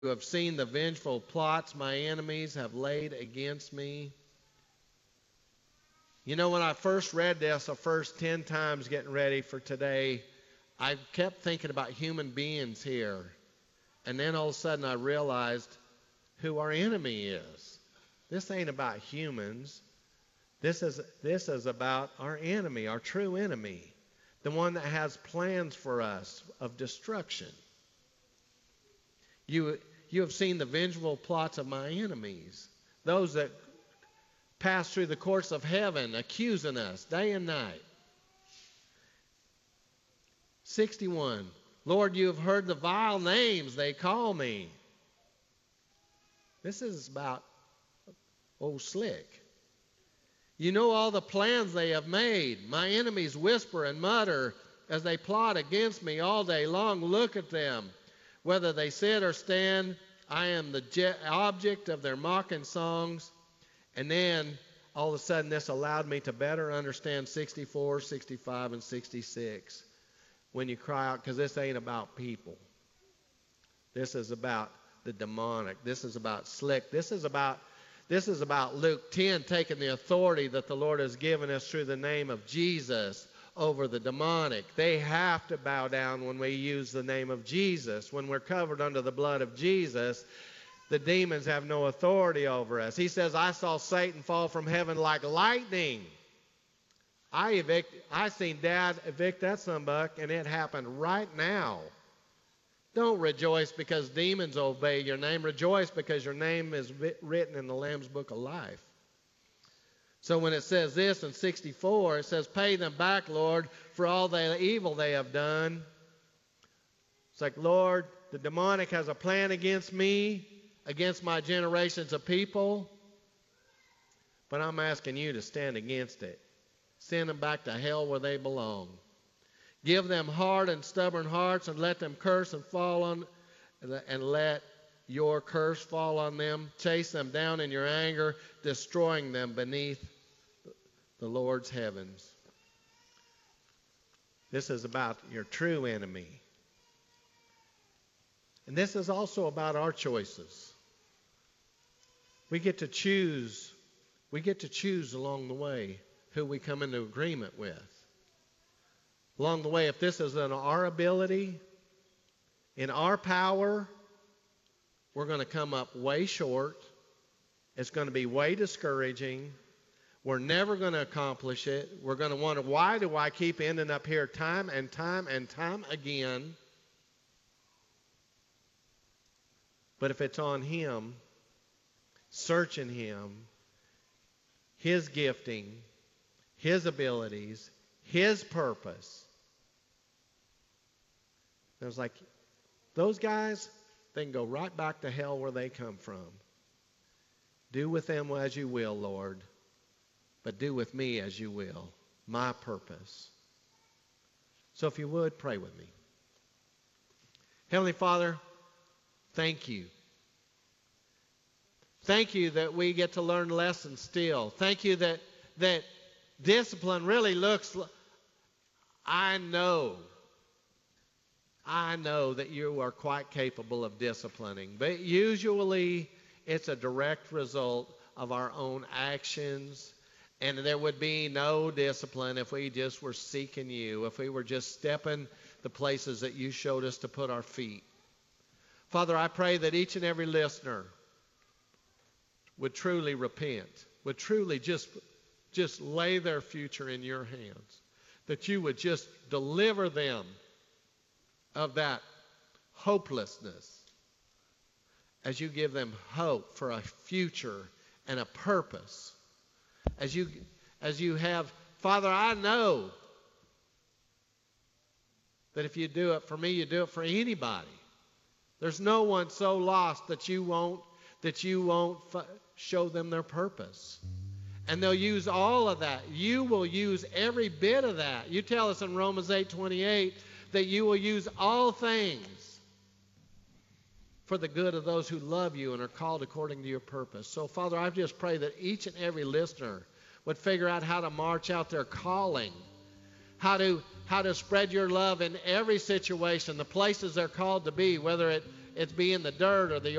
You have seen the vengeful plots my enemies have laid against me. You know, when I first read this the first 10 times getting ready for today, I kept thinking about human beings here. And then all of a sudden I realized who our enemy is. This ain't about humans. This is about our enemy, our true enemy, the one that has plans for us of destruction. You have seen the vengeful plots of my enemies, those that pass through the courts of heaven accusing us day and night. 61. Lord, you have heard the vile names they call me. This is about old Slick. You know all the plans they have made. My enemies whisper and mutter as they plot against me all day long. Look at them. Whether they sit or stand, I am the object of their mocking songs. And then all of a sudden this allowed me to better understand 64, 65, and 66. When you cry out, because this ain't about people. This is about the demonic. This is about Slick. This is about Luke 10 taking the authority that the Lord has given us through the name of Jesus over the demonic. They have to bow down when we use the name of Jesus. When we're covered under the blood of Jesus, the demons have no authority over us. He says, I saw Satan fall from heaven like lightning. I seen Dad evict that sonbuck, and it happened right now. Don't rejoice because demons obey your name. Rejoice because your name is written in the Lamb's Book of Life. So when it says this in 64, it says, pay them back, Lord, for all the evil they have done. It's like, Lord, the demonic has a plan against me, against my generations of people, but I'm asking you to stand against it. Send them back to hell where they belong. Give them hard and stubborn hearts and let them curse and fall on, and let your curse fall on them. Chase them down in your anger, destroying them beneath the Lord's heavens. This is about your true enemy. And this is also about our choices. We get to choose. We get to choose along the way who we come into agreement with. Along the way, if this is in our ability, in our power, we're going to come up way short. It's going to be way discouraging. We're never going to accomplish it. We're going to wonder, why do I keep ending up here time and time and time again? But if it's on Him, searching Him, His gifting, His abilities, His purpose. It was like, those guys, they can go right back to hell where they come from. Do with them as you will, Lord, but do with me as you will, my purpose. So if you would, pray with me. Heavenly Father, thank you. Thank you that we get to learn lessons still. Thank you that discipline really looks, I know that you are quite capable of disciplining, but usually it's a direct result of our own actions, and there would be no discipline if we just were seeking you, if we were just stepping the places that you showed us to put our feet. Father, I pray that each and every listener would truly repent, would truly just lay their future in your hands, that you would just deliver them of that hopelessness as you give them hope for a future and a purpose. As you have, Father, I know that if you do it for me, you do it for anybody. There's no one so lost that you won't show them their purpose. And they'll use all of that. You will use every bit of that. You tell us in Romans 8:28 that you will use all things for the good of those who love you and are called according to your purpose. So, Father, I just pray that each and every listener would figure out how to march out their calling, how to spread your love in every situation, the places they're called to be, whether it's be in the dirt or the